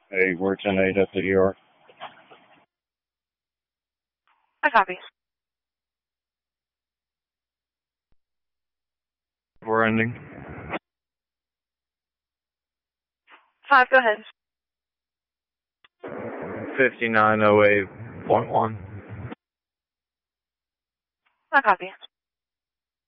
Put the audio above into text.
Hey, we're 10-8 at the ER. I copy. We're ending. 5, go ahead. 5908.1. I copy.